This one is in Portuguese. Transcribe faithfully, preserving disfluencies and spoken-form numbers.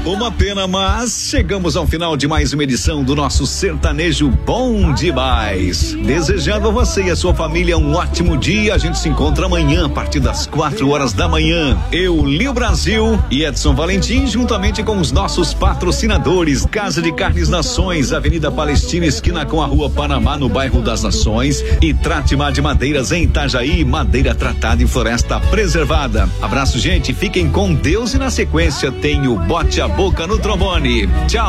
Uma pena, mas chegamos ao final de mais uma edição do nosso Sertanejo Bom Demais. Desejando a você e a sua família um ótimo dia. A gente se encontra amanhã a partir das quatro horas da manhã. Eu, Lio Brasil e Edson Valentim, juntamente com os nossos patrocinadores: Casa de Carnes Nações, Avenida Palestina, esquina com a Rua Panamá, no bairro das Nações, e Tratimar de Madeiras em Itajaí, madeira tratada e floresta preservada. Abraço, gente, fiquem com Deus, e na sequência tem o Bote a Boca no trombone. Tchau.